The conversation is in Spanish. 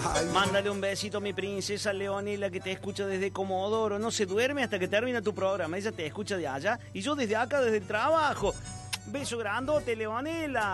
Mándale un besito a mi princesa Leonela que te escucha desde Comodoro. No se duerme hasta que termina tu programa. Ella te escucha de allá y yo desde acá, desde el trabajo. Beso grandote, Leonela.